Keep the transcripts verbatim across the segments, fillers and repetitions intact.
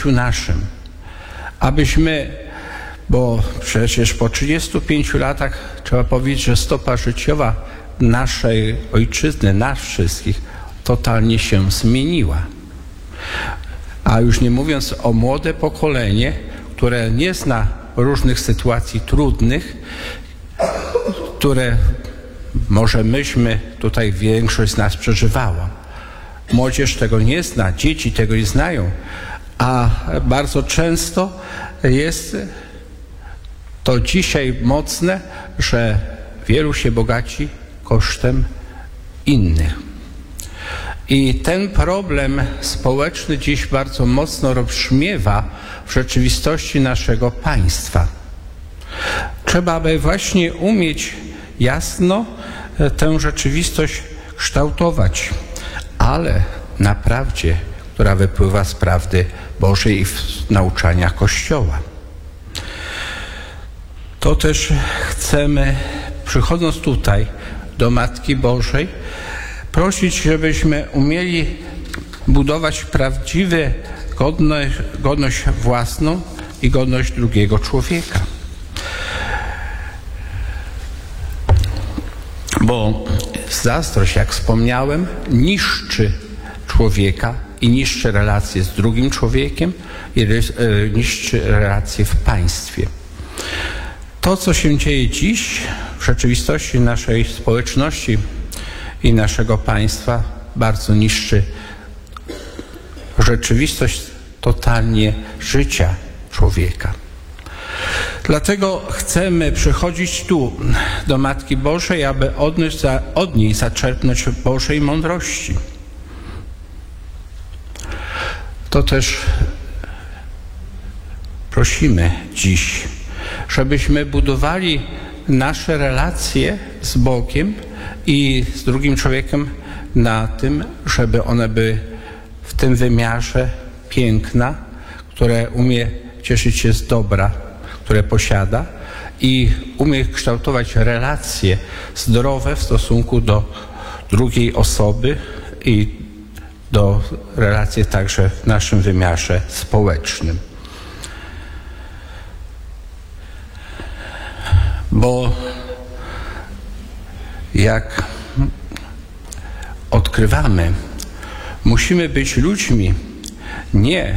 życiu naszym. Abyśmy, bo przecież po trzydziestu pięciu latach trzeba powiedzieć, że stopa życiowa naszej ojczyzny, nas wszystkich, totalnie się zmieniła. A już nie mówiąc o młode pokolenie, które nie zna różnych sytuacji trudnych, które może myśmy tutaj większość z nas przeżywała. Młodzież tego nie zna, dzieci tego nie znają, a bardzo często jest to dzisiaj mocne, że wielu się bogaci kosztem innych. I ten problem społeczny dziś bardzo mocno rozbrzmiewa w rzeczywistości naszego państwa. Trzeba by właśnie umieć jasno tę rzeczywistość kształtować, ale na prawdzie, która wypływa z prawdy Bożej i w nauczaniach Kościoła. To też chcemy, przychodząc tutaj do Matki Bożej, prosić, żebyśmy umieli budować prawdziwe godność, godność własną i godność drugiego człowieka. Bo zazdrość, jak wspomniałem, niszczy człowieka i niszczy relacje z drugim człowiekiem i niszczy relacje w państwie. To, co się dzieje dziś w rzeczywistości naszej społeczności i naszego państwa, bardzo niszczy rzeczywistość totalnie życia człowieka. Dlatego chcemy przychodzić tu do Matki Bożej, aby odnieść za, od niej zaczerpnąć Bożej mądrości. To też prosimy dziś, żebyśmy budowali nasze relacje z Bogiem i z drugim człowiekiem na tym, żeby one były w tym wymiarze piękna, które umie cieszyć się z dobra, które posiada i umie kształtować relacje zdrowe w stosunku do drugiej osoby i do relacji także w naszym wymiarze społecznym. Bo jak odkrywamy, musimy być ludźmi nie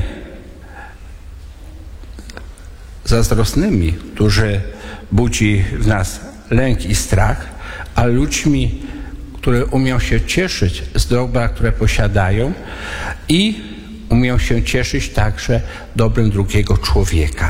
zazdrosnymi, którzy budzi w nas lęk i strach, ale ludźmi, które umią się cieszyć z dobra, które posiadają i umią się cieszyć także dobrem drugiego człowieka.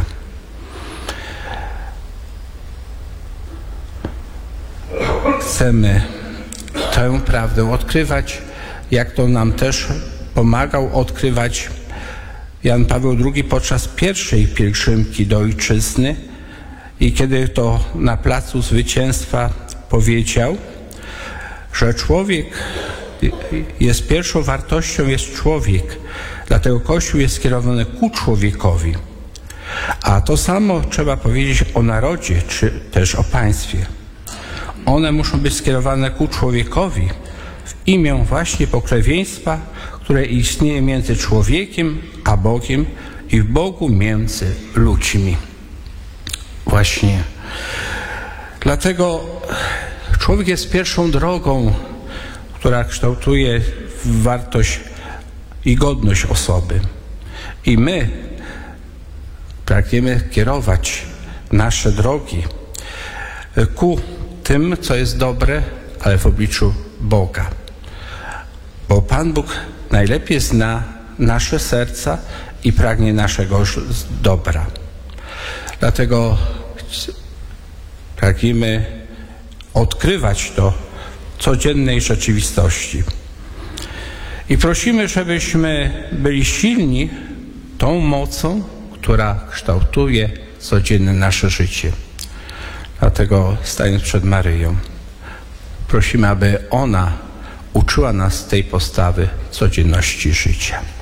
Chcemy tę prawdę odkrywać, jak to nam też pomagał odkrywać Jan Paweł drugi podczas pierwszej pielgrzymki do ojczyzny i kiedy to na placu zwycięstwa powiedział, że człowiek jest pierwszą wartością, jest człowiek, dlatego Kościół jest skierowany ku człowiekowi. A to samo trzeba powiedzieć o narodzie, czy też o państwie. One muszą być skierowane ku człowiekowi w imię właśnie pokrewieństwa, które istnieje między człowiekiem a Bogiem i w Bogu między ludźmi. Właśnie. Dlatego człowiek jest pierwszą drogą, która kształtuje wartość i godność osoby. I my pragniemy kierować nasze drogi ku tym, co jest dobre, ale w obliczu Boga. Bo Pan Bóg najlepiej zna nasze serca i pragnie naszego dobra. Dlatego pragniemy odkrywać to w codziennej rzeczywistości. I prosimy, żebyśmy byli silni tą mocą, która kształtuje codzienne nasze życie. Dlatego stając przed Maryją, prosimy, aby ona uczyła nas tej postawy codzienności życia.